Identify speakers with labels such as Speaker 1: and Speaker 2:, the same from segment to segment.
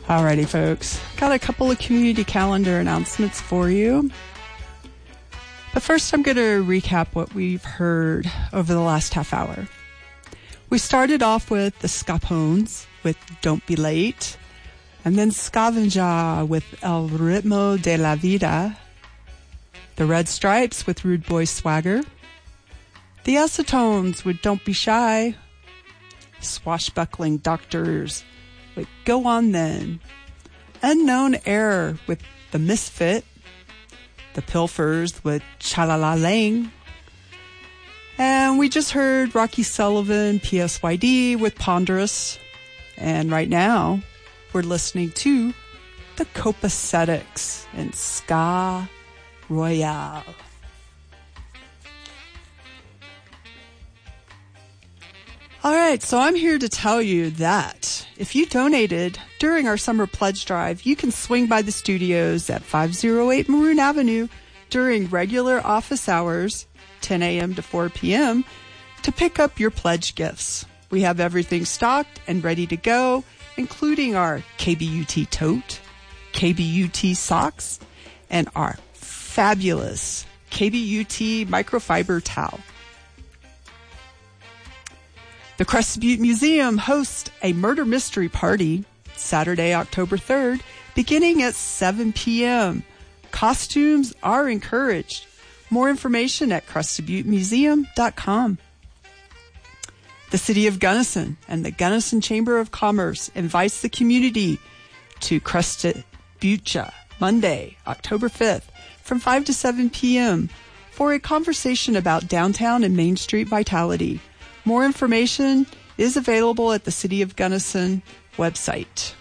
Speaker 1: Alrighty, folks. Got a couple of community calendar announcements for you. But first, I'm going to recap what we've heard over the last half hour. We started off with the Scapones with Don't Be Late, and then Scavenger with El Ritmo de la Vida, the Red Stripes with Rude Boy Swagger, the Acetones with Don't Be Shy, Swashbuckling Doctors with Go On Then, Unknown Error with The Misfit, the Pilfers with Cha-La-La-Lang, and we just heard Rocky Sullivan, PSYD with Ponderous, and right now we're listening to the Copacetics and Ska Royale. All right, so I'm here to tell you that if you donated during our summer pledge drive, you can swing by the studios at 508 Maroon Avenue during regular office hours, 10 a.m. to 4 p.m., to pick up your pledge gifts. We have everything stocked and ready to go, including our KBUT tote, KBUT socks, and our fabulous KBUT microfiber towel. The Crested Butte Museum hosts a murder mystery party Saturday, October 3rd, beginning at 7 p.m. Costumes are encouraged. More information at CrestedButteMuseum.com. The City of Gunnison and the Gunnison Chamber of Commerce invites the community to Crested Butte Monday, October 5th, from 5 to 7 p.m. for a conversation about downtown and Main Street vitality. More information is available at the City of Gunnison website.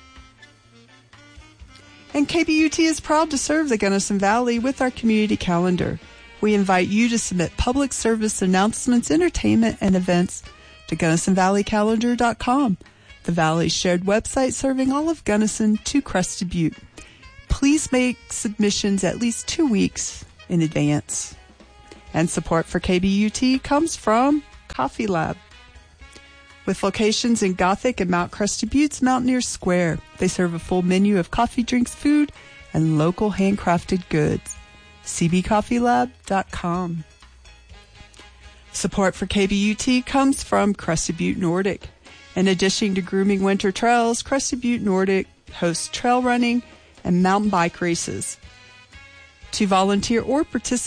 Speaker 1: And KBUT is proud to serve the Gunnison Valley with our community calendar. We invite you to submit public service announcements, entertainment, and events to GunnisonValleyCalendar.com, the Valley's shared website serving all of Gunnison to Crested Butte. Please make submissions at least 2 weeks in advance. And support for KBUT comes from Coffee Lab. With locations in Gothic and Mount Crested Butte's Mountaineer Square, they serve a full menu of coffee, drinks, food, and local handcrafted goods. cbcoffeelab.com. Support for KBUT comes from Crested Butte Nordic. In addition to grooming winter trails, Crested Butte Nordic hosts trail running and mountain bike races. To volunteer or participate